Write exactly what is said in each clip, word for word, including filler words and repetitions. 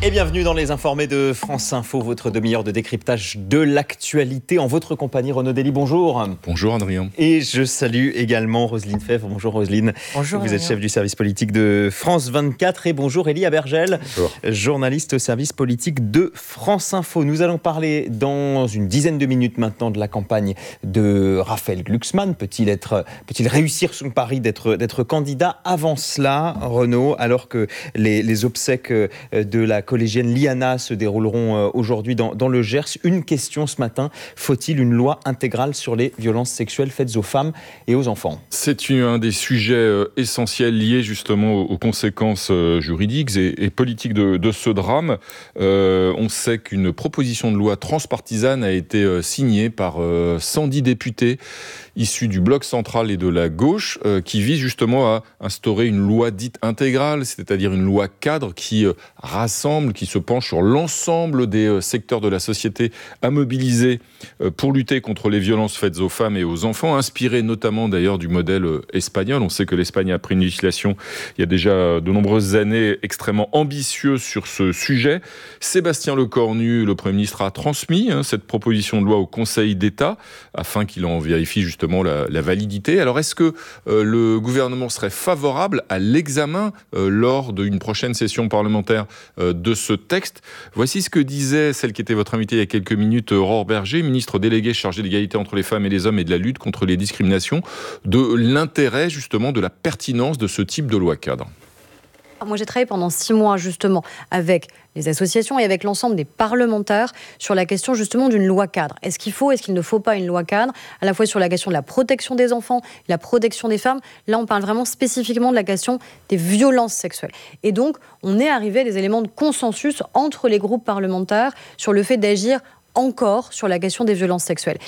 Et bienvenue dans les informés de France Info, votre demi-heure de décryptage de l'actualité. En votre compagnie, Renaud Dely, bonjour. Bonjour Adrien. Et je salue également Roselyne Fèvre. Bonjour Roselyne. Bonjour. Vous Adrien. êtes chef du service politique de France vingt-quatre. Et bonjour Élie Abergel, bonjour. Journaliste au service politique de France Info. Nous allons parler dans une dizaine de minutes maintenant de la campagne de Raphaël Glucksmann. Peut-il, être, peut-il réussir son pari d'être, d'être candidat? Avant cela, Renaud, alors que les, les obsèques de la collégienne Liana se dérouleront aujourd'hui dans, dans le Gers. Une question ce matin, faut-il une loi intégrale sur les violences sexuelles faites aux femmes et aux enfants? C'est un des sujets essentiels liés justement aux conséquences juridiques et, et politiques de, de ce drame. Euh, on sait qu'une proposition de loi transpartisane a été signée par cent dix députés issus du bloc central et de la gauche, euh, qui vise justement à instaurer une loi dite intégrale, c'est-à-dire une loi cadre qui euh, rassemble, qui se penche sur l'ensemble des euh, secteurs de la société à mobiliser euh, pour lutter contre les violences faites aux femmes et aux enfants, inspirée notamment d'ailleurs du modèle euh, espagnol. On sait que l'Espagne a pris une législation il y a déjà de nombreuses années extrêmement ambitieuse sur ce sujet. Sébastien Lecornu, le Premier ministre, a transmis hein, cette proposition de loi au Conseil d'État afin qu'il en vérifie justement La, la validité. Alors, est-ce que euh, le gouvernement serait favorable à l'examen euh, lors d'une prochaine session parlementaire euh, de ce texte? Voici ce que disait celle qui était votre invitée il y a quelques minutes, Aurore Bergé, ministre déléguée chargée de l'égalité entre les femmes et les hommes et de la lutte contre les discriminations, de l'intérêt justement de la pertinence de ce type de loi cadre. Moi, j'ai travaillé pendant six mois justement avec les associations et avec l'ensemble des parlementaires sur la question justement d'une loi cadre. Est-ce qu'il faut, est-ce qu'il ne faut pas une loi cadre, à la fois sur la question de la protection des enfants, la protection des femmes. Là, on parle vraiment spécifiquement de la question des violences sexuelles. Et donc, on est arrivé à des éléments de consensus entre les groupes parlementaires sur le fait d'agir encore sur la question des violences sexuelles.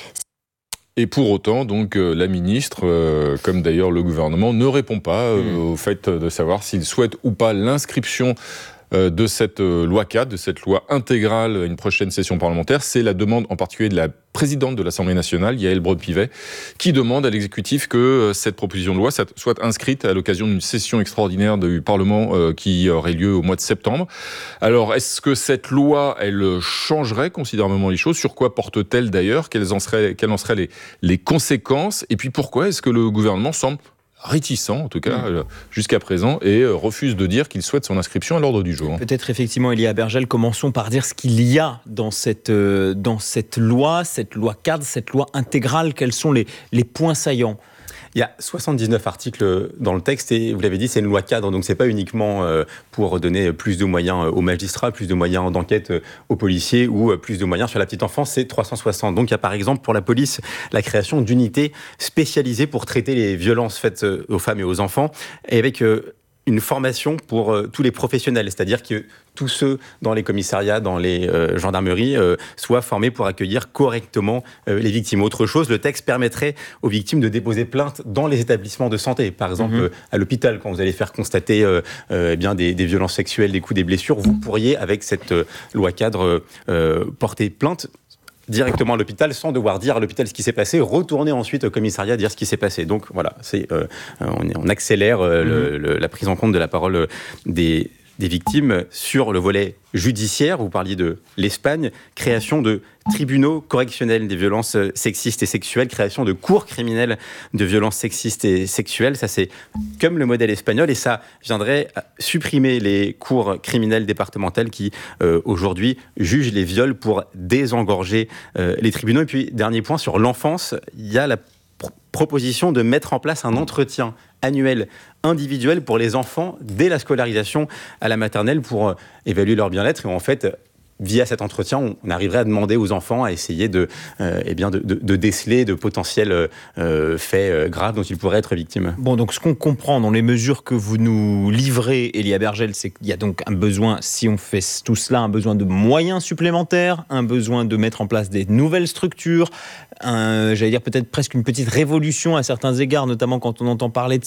Et pour autant, donc, euh, la ministre, euh, comme d'ailleurs le gouvernement, ne répond pas euh, mmh. au fait de savoir s'il souhaite ou pas l'inscription euh, de cette euh, loi cadre, de cette loi intégrale à une prochaine session parlementaire. C'est la demande en particulier de la présidente de l'Assemblée nationale, Yaël Braun-Pivet, qui demande à l'exécutif que euh, cette proposition de loi soit inscrite à l'occasion d'une session extraordinaire du Parlement euh, qui aurait lieu au mois de septembre. Alors, est-ce que cette loi, elle changerait considérablement les choses? Sur quoi porte-t-elle d'ailleurs? Quelles en seraient, quelles en seraient les, les conséquences? Et puis pourquoi est-ce que le gouvernement semble réticent, en tout cas, mmh. jusqu'à présent, et refuse de dire qu'il souhaite son inscription à l'ordre du jour? Peut-être effectivement, Élie Abergel, commençons par dire ce qu'il y a dans cette, euh, dans cette loi, cette loi cadre, cette loi intégrale. Quels sont les, les points saillants? Il y a soixante-dix-neuf articles dans le texte et vous l'avez dit, c'est une loi cadre, donc c'est pas uniquement pour donner plus de moyens aux magistrats, plus de moyens d'enquête aux policiers ou plus de moyens sur la petite enfance, c'est trois cent soixante. Donc il y a par exemple pour la police la création d'unités spécialisées pour traiter les violences faites aux femmes et aux enfants et avec une formation pour euh, tous les professionnels, c'est-à-dire que tous ceux dans les commissariats, dans les euh, gendarmeries, euh, soient formés pour accueillir correctement euh, les victimes. Autre chose, le texte permettrait aux victimes de déposer plainte dans les établissements de santé. Par exemple, mmh. euh, à l'hôpital, quand vous allez faire constater euh, euh, eh bien des, des violences sexuelles, des coups, des blessures, vous pourriez, avec cette euh, loi cadre, euh, porter plainte directement à l'hôpital sans devoir dire à l'hôpital ce qui s'est passé, retourner ensuite au commissariat dire ce qui s'est passé. Donc voilà, c'est, euh, on, on accélère euh, mmh. le, le, la prise en compte de la parole des, des victimes sur le volet judiciaire. Vous parliez de l'Espagne, création de tribunaux correctionnels des violences sexistes et sexuelles, création de cours criminelles de violences sexistes et sexuelles. Ça, c'est comme le modèle espagnol et ça viendrait supprimer les cours criminelles départementales qui, euh, aujourd'hui, jugent les viols pour désengorger euh, les tribunaux. Et puis, dernier point, sur l'enfance, il y a la pr- proposition de mettre en place un entretien annuel individuel pour les enfants dès la scolarisation à la maternelle pour euh, évaluer leur bien-être. Et en fait, via cet entretien, on arriverait à demander aux enfants à essayer de, euh, eh bien de, de, de déceler de potentiels euh, faits euh, graves dont ils pourraient être victimes. Bon, donc ce qu'on comprend dans les mesures que vous nous livrez, Élie Abergel, c'est qu'il y a donc un besoin, si on fait tout cela, un besoin de moyens supplémentaires, un besoin de mettre en place des nouvelles structures, un, j'allais dire peut-être presque une petite révolution à certains égards, notamment quand on entend parler de